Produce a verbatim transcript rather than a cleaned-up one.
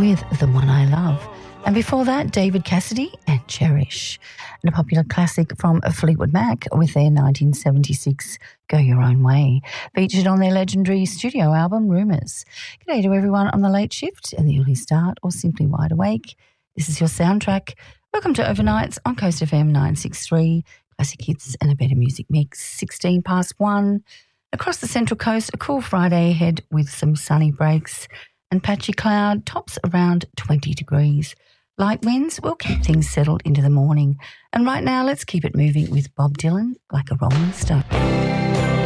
with The One I Love. And before that, David Cassidy and Cherish. And a popular classic from Fleetwood Mac with their nineteen seventy-six Go Your Own Way, featured on their legendary studio album Rumours. G'day to everyone on the late shift and the early start or simply wide awake. This is your soundtrack. Welcome to Overnights on Coast F M nine sixty-three. Classic hits and a better music mix. sixteen past one. Across the Central Coast, a cool Friday ahead with some sunny breaks and patchy cloud, tops around twenty degrees. Light winds will keep things settled into the morning. And right now, let's keep it moving with Bob Dylan, Like a Rolling Stone.